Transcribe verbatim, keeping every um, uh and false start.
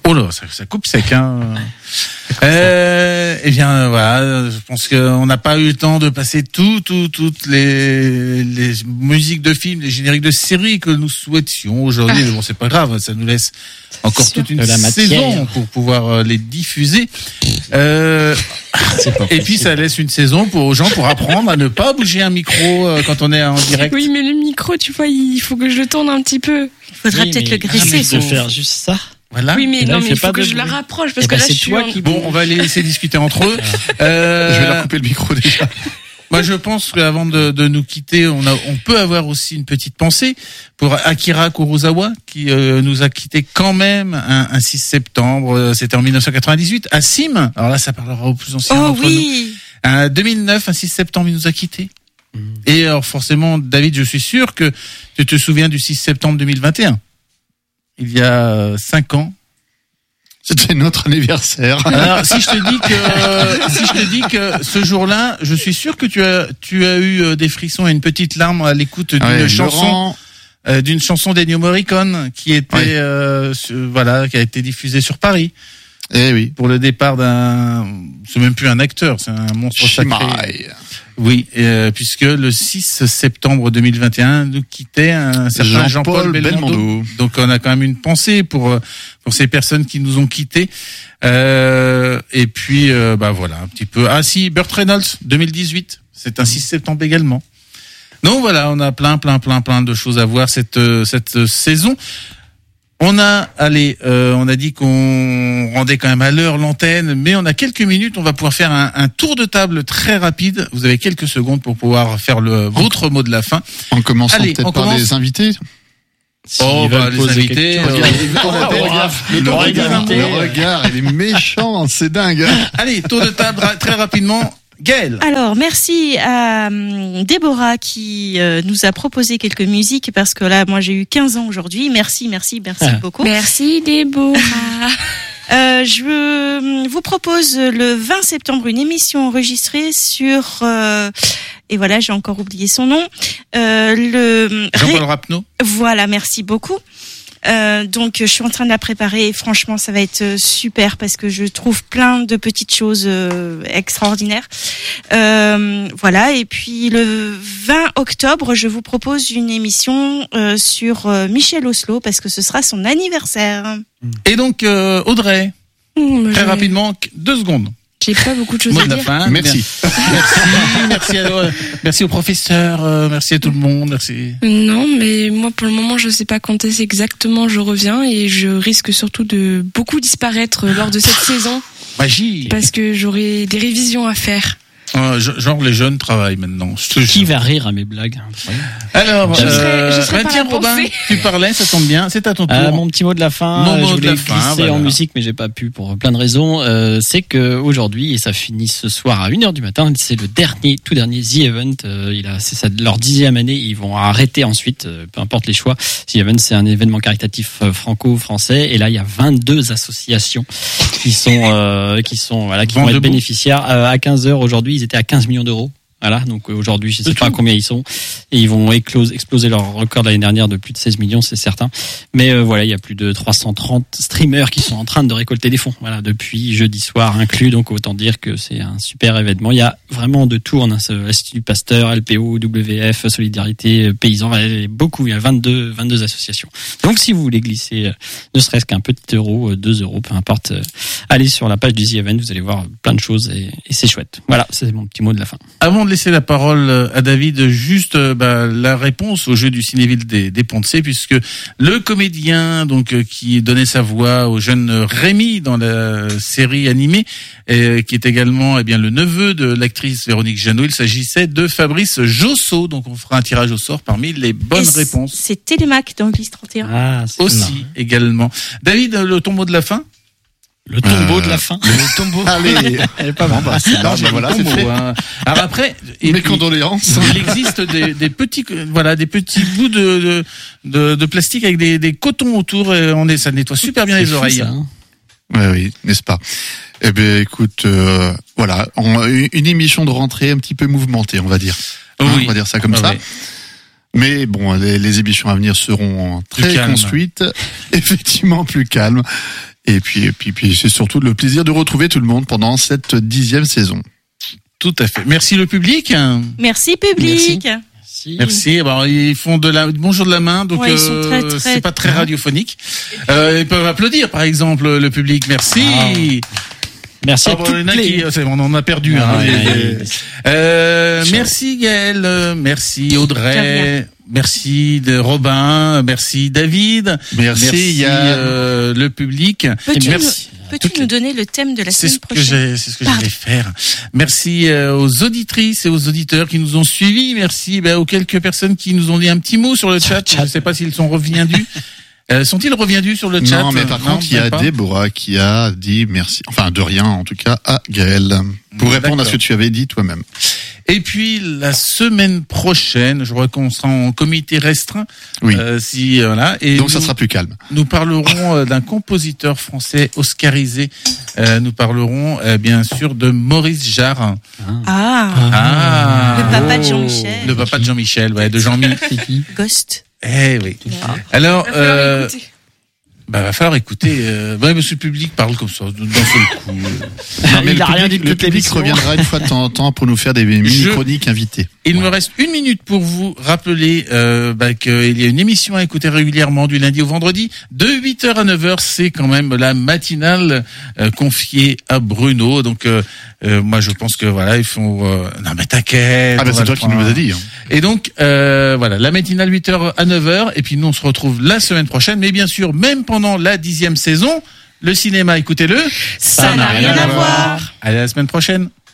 Oh là, ça, ça coupe sec, hein. Euh, eh bien, voilà, je pense qu'on n'a pas eu le temps de passer tout, tout, toutes les, les musiques de films, les génériques de séries que nous souhaitions aujourd'hui. Mais bon, c'est pas grave, ça nous laisse encore toute une saison pour pouvoir les diffuser. Euh, et puis, ça laisse une saison pour, aux gens pour apprendre à ne pas bouger un micro quand on est en direct. Oui, mais le micro, tu vois, il faut que je le tourne un petit peu. Il faudrait oui, peut-être le graisser. De faire juste ça. Voilà. Oui, mais là, non, mais il faut que de... je la rapproche parce et que bah, là, c'est je suis toi en... qui... Bon, on va les laisser discuter entre eux. Euh... Je vais leur couper le micro déjà. Moi, je pense qu'avant de, de nous quitter, on, a, on peut avoir aussi une petite pensée pour Akira Kurosawa, qui euh, nous a quitté quand même un, un six septembre. C'était en dix-neuf cent quatre-vingt-dix-huit à Sim. Alors là, ça parlera aux plus anciens oh, d'entre oui. nous. Un deux mille neuf, un six septembre, il nous a quittés. Mmh. Et alors, forcément, David, je suis sûr que tu te souviens du six septembre deux mille vingt et un. Il y a cinq ans. C'était notre anniversaire. Alors, si je te dis que, si je te dis que ce jour-là, je suis sûr que tu as, tu as eu des frissons et une petite larme à l'écoute d'une ouais, chanson, euh, d'une chanson d'Ennio Morricone qui était, ouais. euh, voilà, qui a été diffusée sur Paris. Eh oui. Pour le départ d'un, c'est même plus un acteur, c'est un monstre sacré. Oui, euh, puisque le six septembre deux mille vingt et un nous quittait un certain Jean-Paul, Jean-Paul Belmondo. Belmondo. Donc on a quand même une pensée pour pour ces personnes qui nous ont quittés. Euh, et puis euh, bah voilà un petit peu. Ah si, Burt Reynolds deux mille dix-huit, c'est un six septembre également. Donc voilà, on a plein plein plein plein de choses à voir cette cette saison. On a, allez, euh, on a dit qu'on rendait quand même à l'heure l'antenne, mais on a quelques minutes. On va pouvoir faire un, un tour de table très rapide. Vous avez quelques secondes pour pouvoir faire le votre mot de la fin. En commençant allez, peut-être on par commence... les invités. Si oh, bah, les invités. Euh, le regard, il est méchant, c'est dingue. Allez, tour de table très rapidement. Gaëlle. Alors, merci à Déborah qui euh, nous a proposé quelques musiques parce que là, moi, j'ai eu quinze ans aujourd'hui. Merci, merci, merci ah. beaucoup. Merci Déborah. euh, je vous propose le vingt septembre une émission enregistrée sur... Euh, et voilà, j'ai encore oublié son nom. Euh, le Jean-Paul Rapneau. Voilà, merci beaucoup. Euh, donc je suis en train de la préparer et franchement ça va être super parce que je trouve plein de petites choses euh, extraordinaires. Euh, voilà, et puis le vingt octobre, je vous propose une émission euh, sur euh, Michel Oslo parce que ce sera son anniversaire. Et donc euh, Audrey, mmh, très j'ai... rapidement, deux secondes. J'ai pas beaucoup de choses Mot à de dire. Fin, merci. Merci, merci, à, merci au professeur, euh, merci à tout le monde, merci. Non, mais moi pour le moment je sais pas quand est-ce exactement je reviens et je risque surtout de beaucoup disparaître lors de cette saison. Magie. Parce que j'aurai des révisions à faire. Euh, genre les jeunes travaillent maintenant. Qui va rire à mes blagues? Alors, je serais, je serais euh, tiens Robin, tu parlais, ça tombe bien, c'est à ton tour. Euh, mon petit mot de la fin, mon mot je voulais de la glisser fin, voilà. en musique, mais j'ai pas pu pour plein de raisons. Euh, c'est que aujourd'hui, et ça finit ce soir à une heure du matin, c'est le dernier, tout dernier The Event. Euh, il a, c'est ça, leur dixième année, ils vont arrêter ensuite, euh, peu importe les choix. The Event, c'est un événement caritatif euh, franco-français, et là il y a vingt-deux associations qui sont, euh, qui sont, voilà, qui vont être bénéficiaires. Euh, à quinze heures aujourd'hui, ils étaient à quinze millions d'euros. Voilà, donc aujourd'hui, je ne sais pas à combien ils sont, et ils vont éclose, exploser leur record de l'année dernière de plus de seize millions, c'est certain. Mais euh, voilà, il y a plus de trois cent trente streamers qui sont en train de récolter des fonds. Voilà, depuis jeudi soir inclus, donc autant dire que c'est un super événement. Il y a vraiment de tout. On a l'Institut Pasteur, L P O, W F, Solidarité, Paysans, il y a beaucoup. Il y a vingt-deux, vingt-deux associations. Donc si vous voulez glisser, euh, ne serait-ce qu'un petit euro, deux euros, peu importe, euh, allez sur la page du The Event, vous allez voir plein de choses et, et c'est chouette. Voilà, c'est mon petit mot de la fin. Avant de laisser la parole à David, juste bah, la réponse au jeu du Cinéville des, des Ponts-de-Cé, puisque le comédien donc qui donnait sa voix au jeune Rémi dans la série animée, et qui est également eh bien le neveu de l'actrice Véronique Jeannot, il s'agissait de Fabrice Josso. Donc on fera un tirage au sort parmi les bonnes et réponses. C'est Télémac dans Glisse trente et un. Ah, aussi marrant. Également. David, le tombeau de la fin. Le tombeau euh, de la fin. Le tombeau. Allez, elle est pas bon. Bah, c'est large, non, voilà, tombeau, c'est fait. Hein. Alors après, et mes puis, condoléances. Il existe des, des petits, voilà, des petits bouts de, de, de, de plastique avec des, des cotons autour. Et on est, ça nettoie super bien c'est les fou, oreilles. Ça, hein. Ouais, oui, n'est-ce pas? Eh ben, écoute, euh, voilà, on, une émission de rentrée un petit peu mouvementée, on va dire. Oui. Hein, on va dire ça comme ah, ça. ouais. Mais bon, les, les émissions à venir seront très construites, effectivement plus calmes. Et puis, et puis, puis c'est surtout le plaisir de retrouver tout le monde pendant cette dixième saison. Tout à fait. Merci le public. Merci public. Merci. Merci. Alors, ils font de la bonjour de la main, donc ouais, ils sont très, euh, très, c'est pas très radiophonique. Euh, ils peuvent applaudir, par exemple, le public. Merci. Ah. Merci ah, à bon, toutes les... qui, on en a perdu. Ah, hein, ouais, les, ouais, les... Euh, merci Gaël, merci Audrey, merci de Robin, merci David, merci, merci il y a... euh, le public. Peux-tu, merci. Nous, peux-tu nous donner le thème de la c'est semaine ce prochaine? que j'ai, C'est ce que j'allais faire. Merci euh, aux auditrices et aux auditeurs qui nous ont suivis. Merci ben, aux quelques personnes qui nous ont dit un petit mot sur le chat. Je ne sais pas s'ils sont reviendus. Euh, sont-ils reviendus sur le chat? Non, mais par non, contre, il y a pas. Déborah qui a dit merci, enfin de rien en tout cas, à Gaël, pour répondre D'accord. à ce que tu avais dit toi-même. Et puis la semaine prochaine, je crois qu'on sera en comité restreint. Oui. Euh, si voilà. Et donc nous, ça sera plus calme. Nous parlerons euh, d'un compositeur français oscarisé. Euh, nous parlerons euh, bien sûr de Maurice Jarre. Ah. ah. Le papa de Jean-Michel. Le papa de Jean-Michel, ouais, de Jean-Michel. Ghost. Eh oui. Ah. Alors, euh, bah va falloir écouter. Euh, bah, monsieur le public parle comme ça, d'un seul coup. Non, mais il a rien dit. Le public reviendra une fois de temps en temps pour nous faire des mini chroniques invités. Il ouais. me reste une minute pour vous rappeler euh, bah, qu'il y a une émission à écouter régulièrement du lundi au vendredi de huit heures à neuf heures. C'est quand même la matinale euh, confiée à Bruno. Donc euh, euh, moi je pense que voilà, ils font euh, non mais t'inquiète. Ah ben bah, c'est toi qui nous l'as dit. Hein. Et donc euh, voilà, la matinale huit heures à neuf heures et puis nous on se retrouve la semaine prochaine, mais bien sûr même pendant la dixième saison, le cinéma, écoutez-le, ça n'a rien à voir. Allez, à la semaine prochaine.